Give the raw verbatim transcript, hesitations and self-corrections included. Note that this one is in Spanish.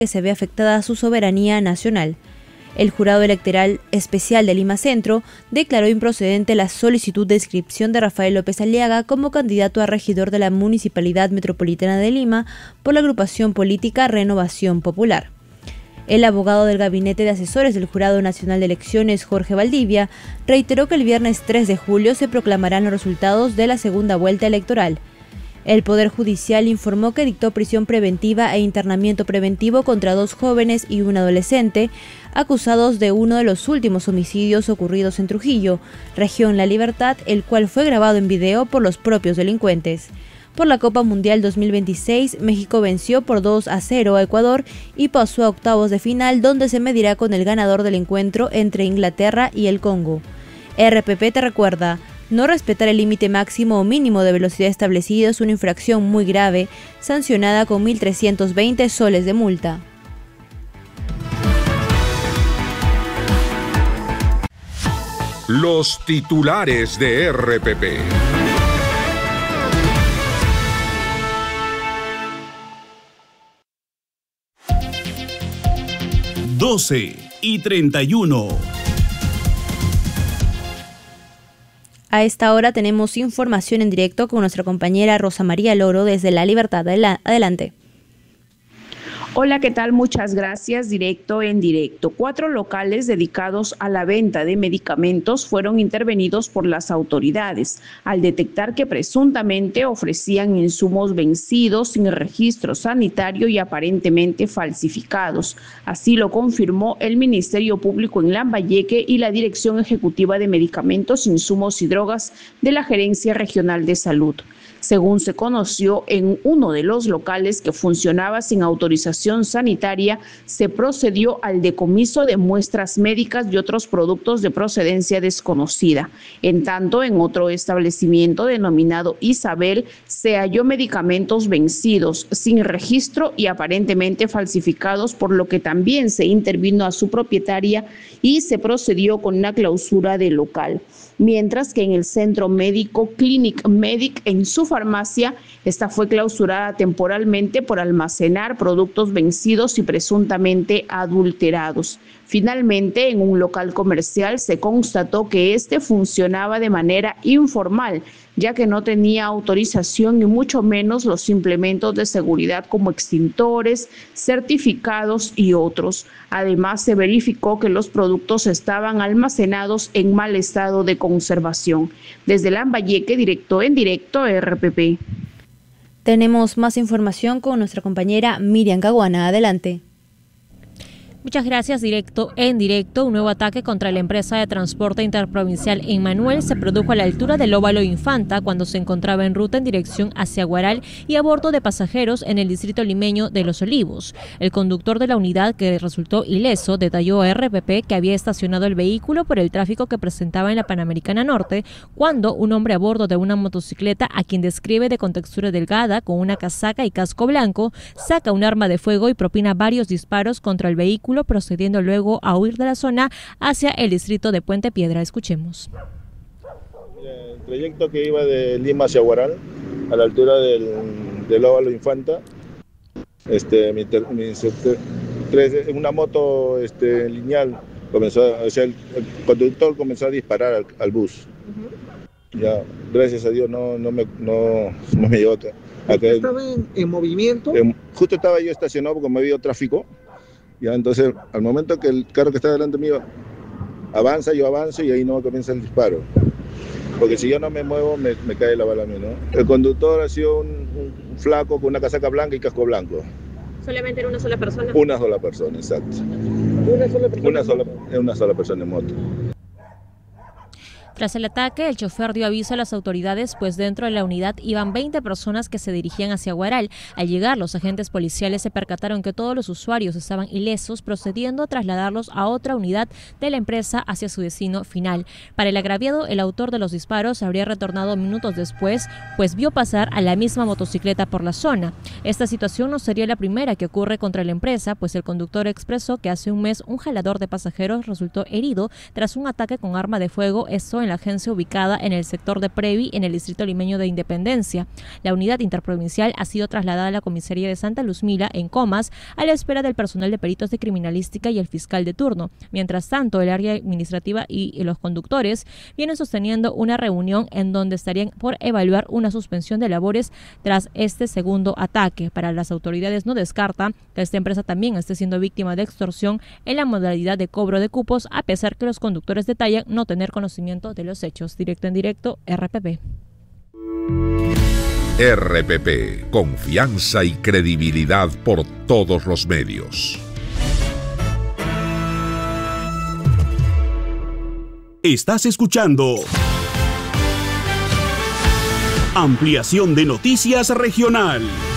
que se ve afectada su soberanía nacional. El Jurado Electoral Especial de Lima Centro declaró improcedente la solicitud de inscripción de Rafael López Aliaga como candidato a regidor de la Municipalidad Metropolitana de Lima por la agrupación política Renovación Popular. El abogado del Gabinete de Asesores del Jurado Nacional de Elecciones, Jorge Valdivia, reiteró que el viernes tres de julio se proclamarán los resultados de la segunda vuelta electoral. El Poder Judicial informó que dictó prisión preventiva e internamiento preventivo contra dos jóvenes y un adolescente, acusados de uno de los últimos homicidios ocurridos en Trujillo, región La Libertad, el cual fue grabado en video por los propios delincuentes. Por la Copa Mundial dos mil veintiséis, México venció por dos a cero a Ecuador y pasó a octavos de final, donde se medirá con el ganador del encuentro entre Inglaterra y el Congo. R P P te recuerda: no respetar el límite máximo o mínimo de velocidad establecido es una infracción muy grave, sancionada con mil trescientos veinte soles de multa. Los titulares de R P P. doce y treinta y uno. A esta hora tenemos información en directo con nuestra compañera Rosa María Loro desde La Libertad. Adelante. Hola, ¿qué tal? Muchas gracias. Directo en directo. Cuatro locales dedicados a la venta de medicamentos fueron intervenidos por las autoridades al detectar que presuntamente ofrecían insumos vencidos sin registro sanitario y aparentemente falsificados. Así lo confirmó el Ministerio Público en Lambayeque y la Dirección Ejecutiva de Medicamentos, Insumos y Drogas de la Gerencia Regional de Salud. Según se conoció, en uno de los locales que funcionaba sin autorización sanitaria, se procedió al decomiso de muestras médicas y otros productos de procedencia desconocida. En tanto, en otro establecimiento denominado Isabel, se halló medicamentos vencidos, sin registro y aparentemente falsificados, por lo que también se intervino a su propietaria y se procedió con la clausura del local. Mientras que en el centro médico Clinic Medic, en su farmacia, esta fue clausurada temporalmente por almacenar productos vencidos y presuntamente adulterados. Finalmente, en un local comercial se constató que este funcionaba de manera informal, ya que no tenía autorización ni mucho menos los implementos de seguridad como extintores, certificados y otros. Además, se verificó que los productos estaban almacenados en mal estado de conservación. Desde Lambayeque, directo en directo, R P P. Tenemos más información con nuestra compañera Miriam Caguana. Adelante. Muchas gracias. Directo en directo, un nuevo ataque contra la empresa de transporte interprovincial Emmanuel se produjo a la altura del Óvalo Infanta cuando se encontraba en ruta en dirección hacia Huaral y a bordo de pasajeros en el distrito limeño de Los Olivos. El conductor de la unidad, que resultó ileso, detalló a R P P que había estacionado el vehículo por el tráfico que presentaba en la Panamericana Norte cuando un hombre a bordo de una motocicleta, a quien describe de contextura delgada, con una casaca y casco blanco, saca un arma de fuego y propina varios disparos contra el vehículo, procediendo luego a huir de la zona hacia el distrito de Puente Piedra. Escuchemos. El trayecto que iba de Lima hacia Huaral, a la altura del, del Óvalo Infanta, este, mi, mi, tres, una moto este, lineal, comenzó, o sea, el, el conductor comenzó a disparar al, al bus. Uh-huh. Ya, gracias a Dios no, no, me, no, no me llevó acá. acá ¿Estaba en, en movimiento? En, justo estaba yo estacionado porque me había tráfico. Ya, entonces, al momento que el carro que está delante mío avanza, yo avanzo y ahí no comienza el disparo. Porque si yo no me muevo, me, me cae la bala a mí, ¿no? El conductor ha sido un, un flaco con una casaca blanca y casco blanco. ¿Solamente era una sola persona? Una sola persona, exacto. ¿Una sola persona? Una sola, una sola persona en moto. Tras el ataque, el chofer dio aviso a las autoridades, pues dentro de la unidad iban veinte personas que se dirigían hacia Huaral. Al llegar, los agentes policiales se percataron que todos los usuarios estaban ilesos, procediendo a trasladarlos a otra unidad de la empresa hacia su destino final. Para el agraviado, el autor de los disparos habría retornado minutos después, pues vio pasar a la misma motocicleta por la zona. Esta situación no sería la primera que ocurre contra la empresa, pues el conductor expresó que hace un mes un jalador de pasajeros resultó herido tras un ataque con arma de fuego, esto en la agencia ubicada en el sector de Previ, en el distrito limeño de Independencia. La unidad interprovincial ha sido trasladada a la comisaría de Santa Luz Mila, en Comas, a la espera del personal de peritos de criminalística y el fiscal de turno. Mientras tanto, el área administrativa y los conductores vienen sosteniendo una reunión en donde estarían por evaluar una suspensión de labores tras este segundo ataque. Para las autoridades no descarta que esta empresa también esté siendo víctima de extorsión en la modalidad de cobro de cupos, a pesar que los conductores detallan no tener conocimiento de los hechos. Directo en directo, R P P. R P P, confianza y credibilidad por todos los medios. Estás escuchando Ampliación de Noticias Regional.